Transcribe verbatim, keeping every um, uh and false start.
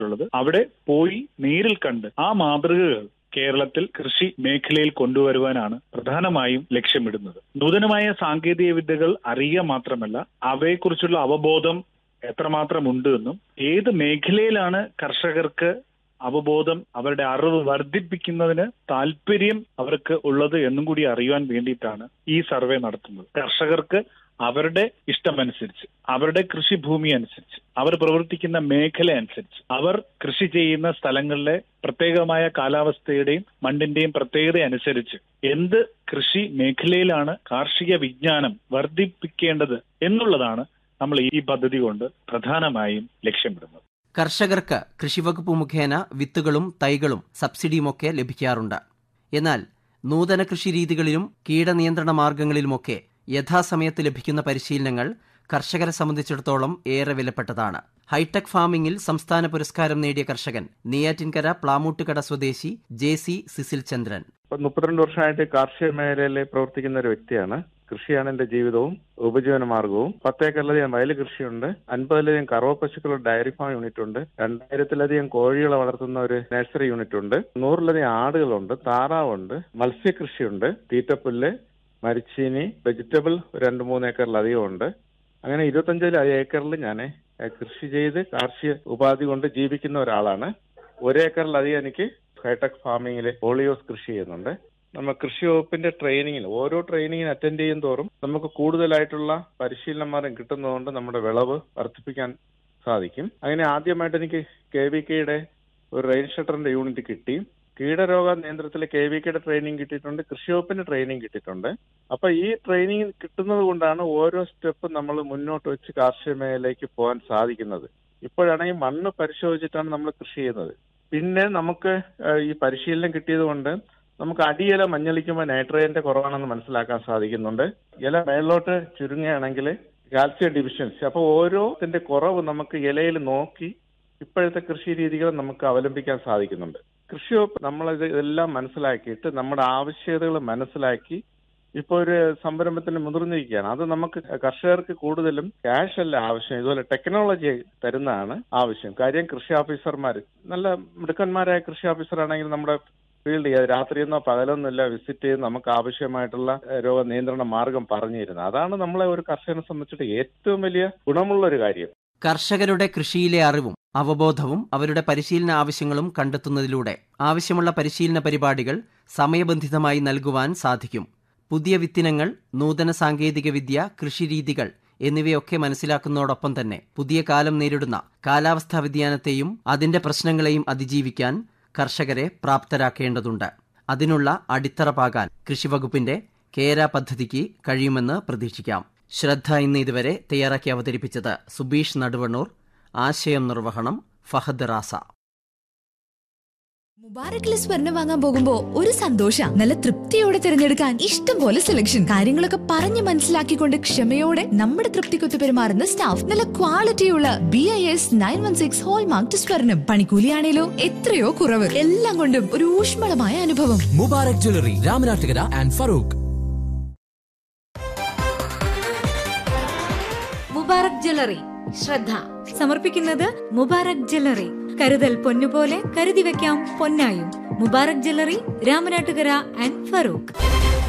ഉള്ളത്. അവിടെ പോയി നേരിൽ കണ്ട് ആ മാതൃകകൾ കേരളത്തിൽ കൃഷി മേഖലയിൽ കൊണ്ടുവരുവാനാണ് പ്രധാനമായും ലക്ഷ്യമിടുന്നത്. നൂതനമായ സാങ്കേതിക വിദ്യകൾ അറിയുക മാത്രമല്ല, അവയെക്കുറിച്ചുള്ള അവബോധം എത്രമാത്രം ഉണ്ട് എന്നും ഏത് മേഖലയിലാണ് കർഷകർക്ക് അവബോധം, അവരുടെ അറിവ് വർദ്ധിപ്പിക്കുന്നതിന് താല്പര്യം അവർക്ക് ഉള്ളത് എന്നും കൂടി അറിയുവാൻ വേണ്ടിയിട്ടാണ് ഈ സർവേ നടത്തുന്നത്. കർഷകർക്ക് അവരുടെ ഇഷ്ടമനുസരിച്ച്, അവരുടെ കൃഷിഭൂമി അനുസരിച്ച്, അവർ പ്രവർത്തിക്കുന്ന മേഖല അനുസരിച്ച്, അവർ കൃഷി ചെയ്യുന്ന സ്ഥലങ്ങളിലെ പ്രത്യേകമായ കാലാവസ്ഥയുടെയും മണ്ണിന്റെയും പ്രത്യേകത അനുസരിച്ച് എന്ത് കൃഷി മേഖലയിലാണ് കാർഷിക വിജ്ഞാനം വർദ്ധിപ്പിക്കേണ്ടത് എന്നുള്ളതാണ് നമ്മൾ ഈ പദ്ധതി കൊണ്ട് പ്രധാനമായും ലക്ഷ്യമിടുന്നത്. കർഷകർക്ക് കൃഷിവകുപ്പ് മുഖേന വിത്തുകളും തൈകളും സബ്സിഡിയുമൊക്കെ ലഭിക്കാറുണ്ട്. എന്നാൽ നൂതന കൃഷിരീതികളിലും കീടനിയന്ത്രണ മാർഗങ്ങളിലുമൊക്കെ യഥാസമയത്ത് ലഭിക്കുന്ന പരിശീലനങ്ങൾ കർഷകരെ സംബന്ധിച്ചിടത്തോളം ഏറെ വിലപ്പെട്ടതാണ്. ഹൈടെക് ഫാമിംഗിൽ സംസ്ഥാന പുരസ്കാരം നേടിയ കർഷകൻ നെയ്യാറ്റിൻകര പ്ലാമൂട്ടുകട സ്വദേശി ജെ സി സിസിൽ ചന്ദ്രൻ. മുപ്പത്തിരണ്ട് വർഷമായിട്ട് കാർഷിക മേഖലയിൽ പ്രവർത്തിക്കുന്ന ഒരു വ്യക്തിയാണ്. കൃഷിയാണ് എന്റെ ജീവിതവും ഉപജീവന മാർഗവും. പത്തേക്കറിലധികം വയൽ കൃഷിയുണ്ട്. അൻപതിലധികം കറവ പശുക്കളുടെ ഡയറി ഫാം യൂണിറ്റ് ഉണ്ട്. രണ്ടായിരത്തിലധികം കോഴികളെ വളർത്തുന്ന ഒരു നഴ്സറി യൂണിറ്റ് ഉണ്ട്. നൂറിലധികം ആടുകളുണ്ട്. താറാവുണ്ട്. മത്സ്യകൃഷിയുണ്ട്. തീറ്റപ്പുല്ല്, മരിച്ചീനി, വെജിറ്റബിൾ രണ്ട് മൂന്ന് ഏക്കറിലധികം ഉണ്ട്. അങ്ങനെ ഇരുപത്തഞ്ചിലധികം ഏക്കറിൽ ഞാൻ കൃഷി ചെയ്ത് കാർഷിക ഉപാധി കൊണ്ട് ജീവിക്കുന്ന ഒരാളാണ്. ഒരേക്കറിലധികം എനിക്ക് ഹൈടെക് ഫാമിംഗിൽ പോളിയോസ് കൃഷി ചെയ്യുന്നുണ്ട്. നമ്മൾ കൃഷി വകുപ്പിന്റെ ട്രെയിനിങ്ങിൽ ഓരോ ട്രെയിനിങ്ങിന് അറ്റൻഡ് ചെയ്യും തോറും നമുക്ക് കൂടുതലായിട്ടുള്ള പരിശീലനമാരും കിട്ടുന്നതുകൊണ്ട് നമ്മുടെ വിളവ് വർദ്ധിപ്പിക്കാൻ സാധിക്കും. അങ്ങനെ ആദ്യമായിട്ട് എനിക്ക് കെ വി കെയുടെ ഒരു റെയിൻ ഷട്ടറിന്റെ യൂണിറ്റ് കിട്ടി. കീടരോഗ നിയന്ത്രണത്തിലെ കെ വി കെയുടെ ട്രെയിനിങ് കിട്ടിയിട്ടുണ്ട്. കൃഷി വകുപ്പിന്റെ ട്രെയിനിങ് കിട്ടിയിട്ടുണ്ട്. അപ്പൊ ഈ ട്രെയിനിങ് കിട്ടുന്നത് കൊണ്ടാണ് ഓരോ സ്റ്റെപ്പ് നമ്മൾ മുന്നോട്ട് വെച്ച് കാർഷിക മേഖലയിലേക്ക് പോകാൻ സാധിക്കുന്നത്. ഇപ്പോഴാണെങ്കിൽ മണ്ണ് പരിശോധിച്ചിട്ടാണ് നമ്മൾ കൃഷി ചെയ്യുന്നത്. പിന്നെ നമുക്ക് ഈ പരിശീലനം കിട്ടിയത് കൊണ്ട് നമുക്ക് അടിയില മഞ്ഞളിക്കുമ്പോൾ നൈട്രജന്റെ കുറവാണെന്ന് മനസ്സിലാക്കാൻ സാധിക്കുന്നുണ്ട്. ഇല മേളിലോട്ട് ചുരുങ്ങുകയാണെങ്കിൽ കാൽസ്യം ഡിഫിഷ്യൻസി. അപ്പൊ ഓരോത്തിന്റെ കുറവ് നമുക്ക് ഇലയിൽ നോക്കി ഇപ്പോഴത്തെ കൃഷി രീതികൾ നമുക്ക് അവലംബിക്കാൻ സാധിക്കുന്നുണ്ട്. കൃഷി വകുപ്പ് നമ്മളിത് ഇതെല്ലാം മനസ്സിലാക്കിയിട്ട് നമ്മുടെ ആവശ്യകതകൾ മനസ്സിലാക്കി ഇപ്പോൾ ഒരു സംരംഭത്തിന് മുതിർന്നിരിക്കുകയാണ്. അത് നമുക്ക് കർഷകർക്ക് കൂടുതലും ക്യാഷ് അല്ല ആവശ്യം, ഇതുപോലെ ടെക്നോളജി തരുന്നതാണ് ആവശ്യം. കാര്യം കൃഷി ഓഫീസർമാർ നല്ല മിടുക്കന്മാരായ കൃഷി ഓഫീസറാണെങ്കിൽ നമ്മുടെ ഫീൽഡ് ചെയ്യാതെ രാത്രിയെന്നോ പകലൊന്നോ ഇല്ല വിസിറ്റ് ചെയ്ത് നമുക്ക് ആവശ്യമായിട്ടുള്ള രോഗനിയന്ത്രണ മാർഗം പറഞ്ഞു തരുന്നത്. അതാണ് നമ്മളെ ഒരു കർഷകനെ സംബന്ധിച്ചിട്ട് ഏറ്റവും വലിയ ഗുണമുള്ള ഒരു കാര്യം. കർഷകരുടെ കൃഷിയിലെ അറിവും അവബോധവും അവരുടെ പരിശീലന ആവശ്യങ്ങളും കണ്ടെത്തുന്നതിലൂടെ ആവശ്യമുള്ള പരിശീലന പരിപാടികൾ സമയബന്ധിതമായി നൽകുവാൻ സാധിക്കും. പുതിയ വിത്തിനങ്ങൾ, നൂതന സാങ്കേതിക വിദ്യ, കൃഷിരീതികൾ എന്നിവയൊക്കെ മനസ്സിലാക്കുന്നതോടൊപ്പം തന്നെ പുതിയ കാലം നേരിടുന്ന കാലാവസ്ഥാ വ്യതിയാനത്തെയും അതിന്റെ പ്രശ്നങ്ങളെയും അതിജീവിക്കാൻ കർഷകരെ പ്രാപ്തരാക്കേണ്ടതുണ്ട്. അതിനുള്ള അടിത്തറ പാകാൻ കൃഷിവകുപ്പിന്റെ കേര പദ്ധതിക്ക് കഴിയുമെന്ന് പ്രതീക്ഷിക്കാം. ശ്രദ്ധ ഇന്ന് ഇതുവരെ തയ്യാറാക്കി അവതരിപ്പിച്ചത് സുബീഷ് നടുവണ്ണൂർ. ആശയം നിർവഹണം ഫഹദ് റാസ. മുബാറക്കിലെ സ്വർണം വാങ്ങാൻ പോകുമ്പോ ഒരു സന്തോഷ, നല്ല തൃപ്തിയോടെ തിരഞ്ഞെടുക്കാൻ ഇഷ്ടം പോലെ സെലക്ഷൻ, കാര്യങ്ങളൊക്കെ പറഞ്ഞ് മനസ്സിലാക്കിക്കൊണ്ട് ക്ഷമയോടെ നമ്മുടെ തൃപ്തിക്കൊത്ത് പെരുമാറുന്ന സ്റ്റാഫ്, നല്ല ക്വാളിറ്റിയുള്ള B I S nine one six hallmark സ്വർണം, പണിക്കൂലിയാണേലോ എത്രയോ കുറവ്, എല്ലാം കൊണ്ടും ഒരു ഊഷ്മളമായ അനുഭവം. Mubarak jewellery, Ramanattukara and Farooq. Mubarak jewellery ശ്രദ്ധ സമർപ്പിക്കുന്നത് മുബാറക് ജ്വല്ലറി. കരുതൽ പൊന്നുപോലെ കരുതി വെക്കാം പൊന്നായും. Mubarak jewellery, Ramanattukara and Farooq.